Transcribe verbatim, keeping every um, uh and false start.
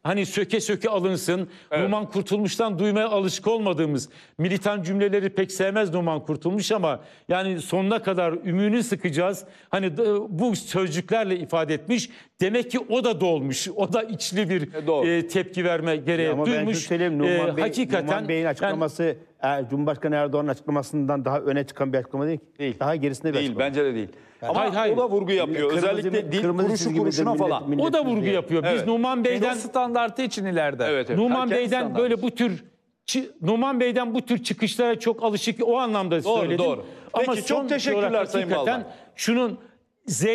hani söke söke alınsın. Evet. Numan Kurtulmuş'tan duymaya alışık olmadığımız militan cümleleri pek sevmez Numan Kurtulmuş ama yani sonuna kadar ümüğünü sıkacağız. Hani bu sözcüklerle ifade etmiş. Demek ki o da dolmuş. O da içli bir E, e, tepki verme gereği Ama ben duymuş. şunu söyleyeyim, Numan, E, Bey, hakikaten Numan Bey'in açıklaması yani, Cumhurbaşkanı Erdoğan'ın açıklamasından daha öne çıkan bir açıklama değil ki. Değil. Daha gerisinde bir Değil, açıklama. bence de değil. Ama hayır, hayır. o da vurgu yapıyor. Kırmızı Özellikle mi- dil kırmızı kuruşu çizgimidir, kuruşuna millet- falan. millet- o da vurgu diye. yapıyor. Biz Evet. Numan Kendi Bey'den standartı için ileride. Evet, evet. Numan Kendi Bey'den standartı. böyle bu tür çı- Numan Bey'den bu tür çıkışlara çok alışık, o anlamda Doğru, söyledim. doğru. Ama Peki, çok son teşekkürler olarak Sayın hakikaten Balbay. şunun Z